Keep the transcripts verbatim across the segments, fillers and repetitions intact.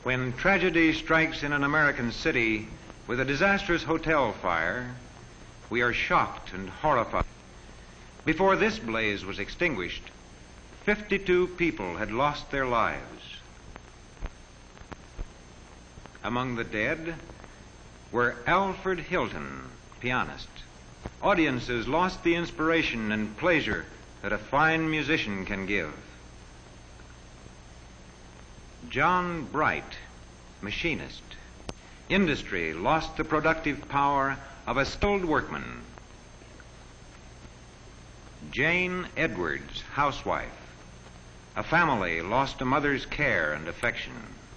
When tragedy strikes in an American city with a disastrous hotel fire, we are shocked and horrified. Before this blaze was extinguished, fifty-two people had lost their lives. Among the dead were Alfred Hilton, pianist. Audiences lost the inspiration and pleasure that a fine musician can give. John Bright, machinist. Industry lost the productive power of a skilled workman. Jane Edwards, housewife. A family lost a mother's care and affection.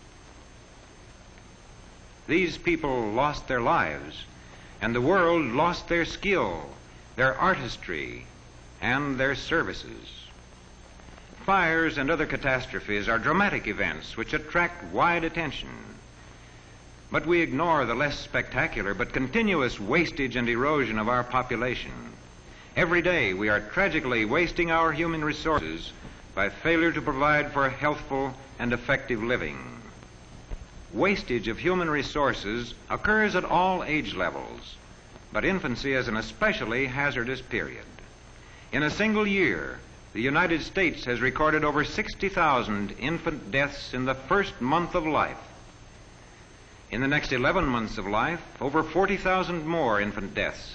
These people lost their lives, and the world lost their skill, their artistry, and their services. Fires and other catastrophes are dramatic events which attract wide attention. But we ignore the less spectacular but continuous wastage and erosion of our population. Every day we are tragically wasting our human resources by failure to provide for healthful and effective living. Wastage of human resources occurs at all age levels, but infancy is an especially hazardous period. In a single year, the United States has recorded over sixty thousand infant deaths in the first month of life. In the next eleven months of life, over forty thousand more infant deaths.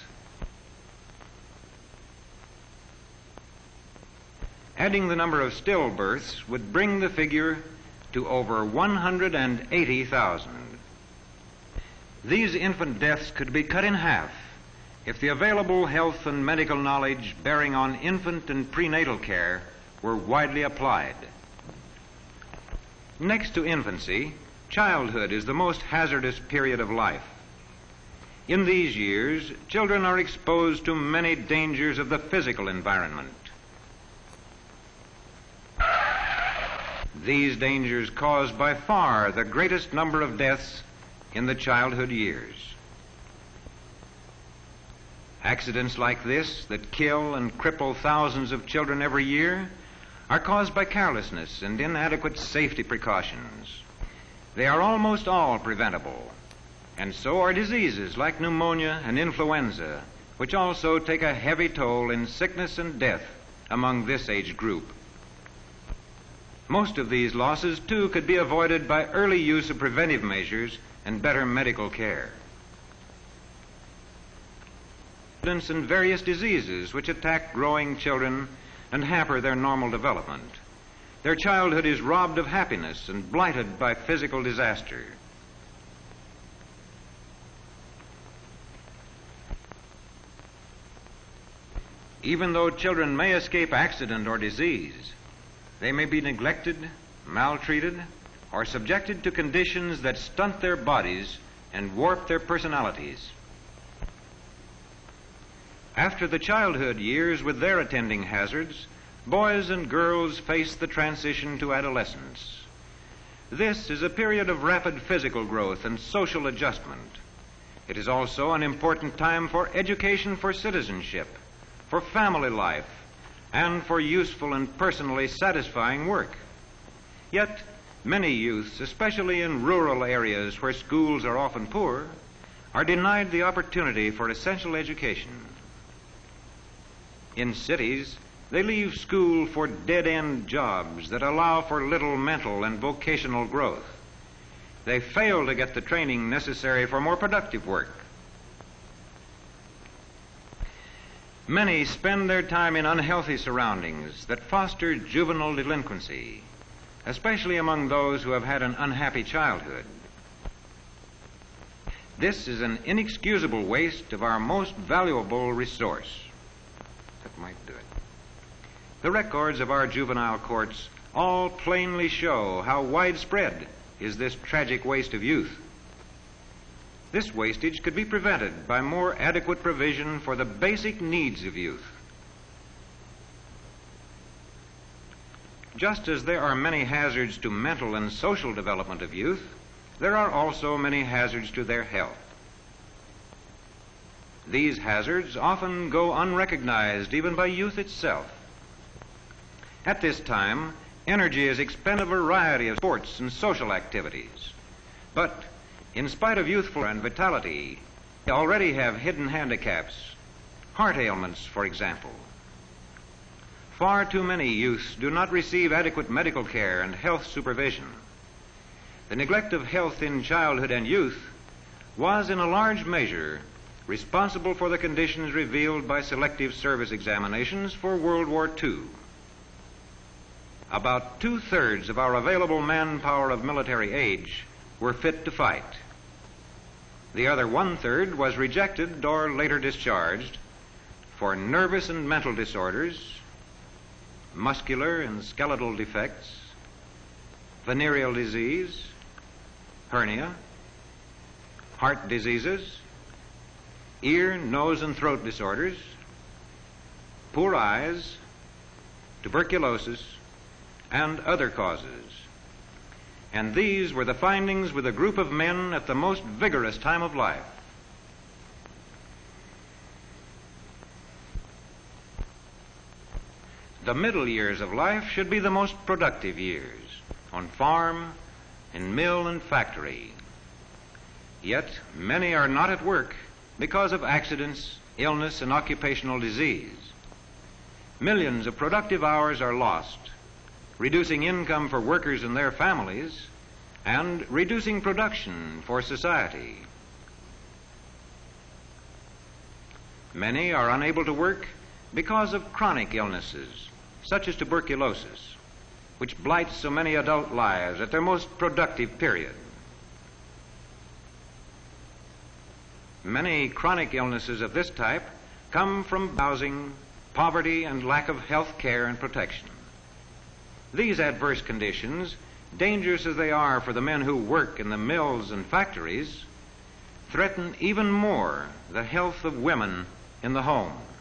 Adding the number of stillbirths would bring the figure to over one hundred eighty thousand. These infant deaths could be cut in half if the available health and medical knowledge bearing on infant and prenatal care were widely applied. Next to infancy, childhood is the most hazardous period of life. In these years, children are exposed to many dangers of the physical environment. These dangers cause by far the greatest number of deaths in the childhood years. Accidents like this that kill and cripple thousands of children every year are caused by carelessness and inadequate safety precautions. They are almost all preventable, and so are diseases like pneumonia and influenza, which also take a heavy toll in sickness and death among this age group. Most of these losses, too, could be avoided by early use of preventive measures and better medical care. And various diseases which attack growing children and hamper their normal development. Their childhood is robbed of happiness and blighted by physical disaster. Even though children may escape accident or disease, they may be neglected, maltreated, or subjected to conditions that stunt their bodies and warp their personalities. After the childhood years with their attending hazards, boys and girls face the transition to adolescence. This is a period of rapid physical growth and social adjustment. It is also an important time for education for citizenship, for family life, and for useful and personally satisfying work. Yet, many youths, especially in rural areas where schools are often poor, are denied the opportunity for essential education. In cities, they leave school for dead-end jobs that allow for little mental and vocational growth. They fail to get the training necessary for more productive work. Many spend their time in unhealthy surroundings that foster juvenile delinquency, especially among those who have had an unhappy childhood. This is an inexcusable waste of our most valuable resource. That might do it. The records of our juvenile courts all plainly show how widespread is this tragic waste of youth. This wastage could be prevented by more adequate provision for the basic needs of youth. Just as there are many hazards to mental and social development of youth, there are also many hazards to their health. These hazards often go unrecognized even by youth itself. At this time, energy is expended in a variety of sports and social activities. But in spite of youthful and vitality, they already have hidden handicaps, heart ailments, for example. Far too many youths do not receive adequate medical care and health supervision. The neglect of health in childhood and youth was in a large measure responsible for the conditions revealed by selective service examinations for World War Two. About two-thirds of our available manpower of military age were fit to fight. The other one-third was rejected or later discharged for nervous and mental disorders, muscular and skeletal defects, venereal disease, hernia, heart diseases, ear, nose, and throat disorders, poor eyes, tuberculosis, and other causes. And these were the findings with a group of men at the most vigorous time of life. The middle years of life should be the most productive years, on farm, in mill and factory. Yet many are not at work because of accidents, illness, and occupational disease. Millions of productive hours are lost, reducing income for workers and their families, and reducing production for society. Many are unable to work because of chronic illnesses, such as tuberculosis, which blights so many adult lives at their most productive period. Many chronic illnesses of this type come from housing, poverty, and lack of health care and protection. These adverse conditions, dangerous as they are for the men who work in the mills and factories, threaten even more the health of women in the home.